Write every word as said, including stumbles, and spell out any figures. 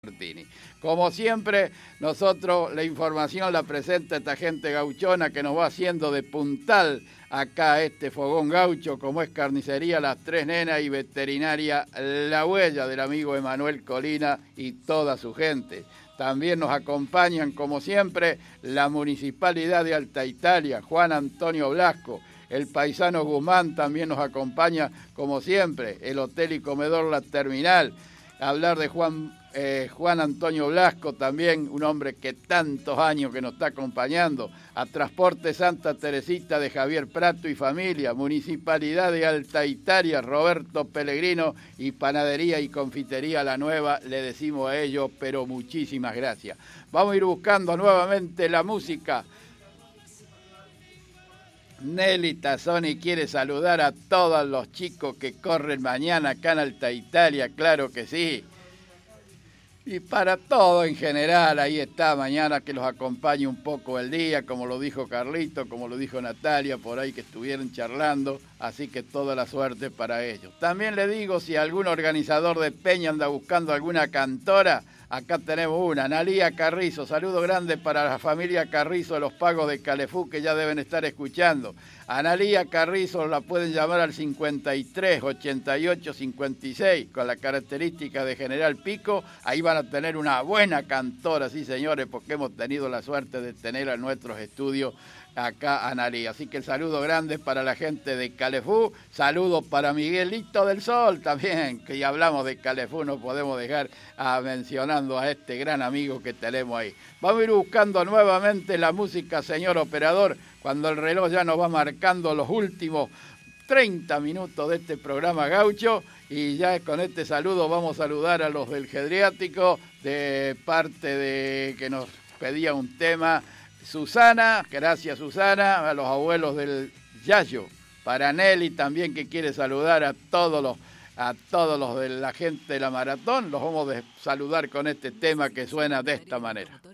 Martini. Como siempre, nosotros la información la presenta esta gente gauchona que nos va haciendo de puntal acá a este fogón gaucho, como es Carnicería Las Tres Nenas y Veterinaria La Huella del amigo Emanuel Colina y toda su gente. También nos acompañan, como siempre, la Municipalidad de Alta Italia, Juan Antonio Blasco. El paisano Guzmán también nos acompaña, como siempre, el Hotel y Comedor La Terminal. Hablar de Juan, eh, Juan Antonio Blasco, también un hombre que tantos años que nos está acompañando. A Transporte Santa Teresita de Javier Prato y familia. Municipalidad de Alta Italia, Roberto Pellegrino y Panadería y Confitería La Nueva. Le decimos a ellos, pero muchísimas gracias. Vamos a ir buscando nuevamente la música. Nelly Tazzoni quiere saludar a todos los chicos que corren mañana acá en Alta Italia, claro que sí. Y para todo en general, ahí está, mañana que los acompañe un poco el día, como lo dijo Carlito, como lo dijo Natalia, por ahí que estuvieron charlando, así que toda la suerte para ellos. También le digo, si algún organizador de peña anda buscando alguna cantora, acá tenemos una, Analía Carrizo. Saludo grande para la familia Carrizo de los Pagos de Calefú, que ya deben estar escuchando. Analía Carrizo la pueden llamar al cincuenta y tres, ochenta y ocho, cincuenta y seis, con la característica de General Pico. Ahí van a tener una buena cantora, sí señores, porque hemos tenido la suerte de tener a nuestros estudios acá Analía. Así que el saludo grande para la gente de Calefú, saludos para Miguelito del Sol también, que ya hablamos de Calefú, no podemos dejar a, mencionando a este gran amigo que tenemos ahí. Vamos a ir buscando nuevamente la música, señor operador, cuando el reloj ya nos va marcando los últimos treinta minutos de este programa gaucho, y ya con este saludo vamos a saludar a los del Gedriático, de parte de que nos pedía un tema Susana, gracias Susana, a los abuelos del Yayo, para Nelly también, que quiere saludar a todos los a todos los de la gente de la maratón. Los vamos a saludar con este tema que suena de esta manera.